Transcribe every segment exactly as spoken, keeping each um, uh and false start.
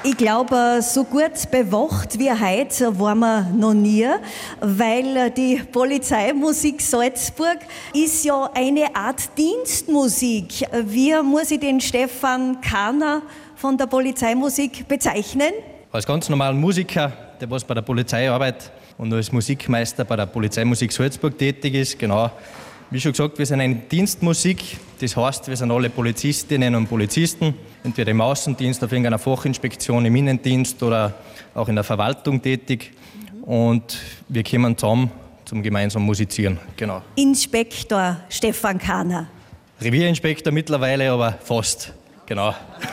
Ich glaube, so gut bewacht wie heute waren wir noch nie, weil die Polizeimusik Salzburg ist ja eine Art Dienstmusik. Wie muss ich den Stefan Kahner von der Polizeimusik bezeichnen? Als ganz normalen Musiker, der was bei der Polizei arbeitet und als Musikmeister bei der Polizeimusik Salzburg tätig ist, genau. Wie schon gesagt, wir sind eine Dienstmusik. Das heißt, wir sind alle Polizistinnen und Polizisten, entweder im Außendienst, auf irgendeiner Fachinspektion, im Innendienst oder auch in der Verwaltung tätig. Und wir kommen zusammen zum gemeinsamen Musizieren. Genau. Inspektor Stefan Kahner. Revierinspektor mittlerweile, aber fast. Genau.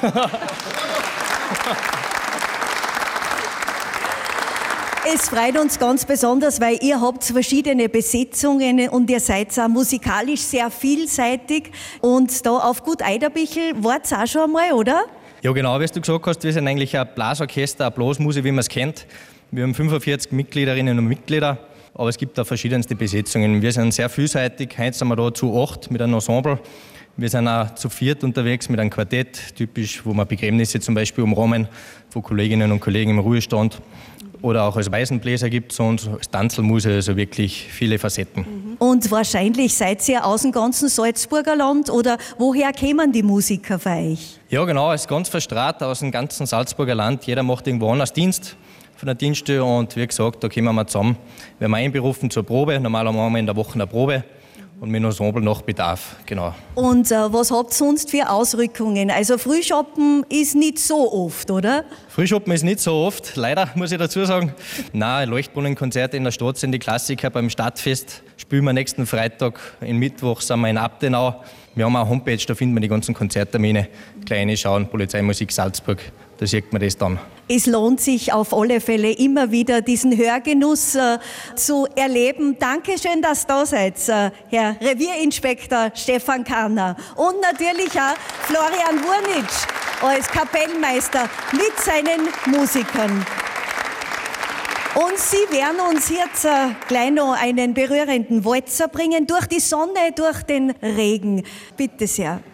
Es freut uns ganz besonders, weil ihr habt verschiedene Besetzungen und ihr seid auch musikalisch sehr vielseitig. Und da auf Gut Eiderbichel wart ihr auch schon einmal, oder? Ja genau, wie du gesagt hast, wir sind eigentlich ein Blasorchester, eine Blasmusik, wie man es kennt. Wir haben fünfundvierzig Mitgliederinnen und Mitglieder, aber es gibt auch verschiedenste Besetzungen. Wir sind sehr vielseitig, heute sind wir da zu acht mit einem Ensemble. Wir sind auch zu viert unterwegs mit einem Quartett, typisch, wo wir Begräbnisse zum Beispiel umrahmen von Kolleginnen und Kollegen im Ruhestand. Oder auch als Waisenbläser gibt es uns, als Tanzelmuse, also wirklich viele Facetten. Und wahrscheinlich seid ihr aus dem ganzen Salzburger Land oder woher kämen die Musiker für euch? Ja genau, es ist ganz verstrahlt aus dem ganzen Salzburger Land. Jeder macht irgendwo anders Dienst von der Dienststelle und wie gesagt, da kommen wir zusammen. Wir haben einberufen zur Probe, normalerweise haben wir in der Woche eine Probe. Und mit dem Ensemble nach Bedarf, genau. Und äh, was habt ihr sonst für Ausrückungen? Also Frühschoppen ist nicht so oft, oder? Frühschoppen ist nicht so oft, leider, muss ich dazu sagen. Nein, Leuchtbrunnenkonzerte in der Stadt sind die Klassiker. Beim Stadtfest spielen wir nächsten Freitag, in Mittwoch sind wir in Abtenau. Wir haben auch eine Homepage, da findet man die ganzen Konzerttermine. Kleine schauen, Polizeimusik Salzburg, da sieht man das dann. Es lohnt sich auf alle Fälle immer wieder, diesen Hörgenuss äh, zu erleben. Dankeschön, dass ihr da seid, äh, Herr Revierinspektor Stefan Kahner. Und natürlich auch Florian Wurnitsch als Kapellmeister mit seinen Musikern. Und Sie werden uns jetzt äh, gleich noch einen berührenden Walzer bringen, durch die Sonne, durch den Regen. Bitte sehr.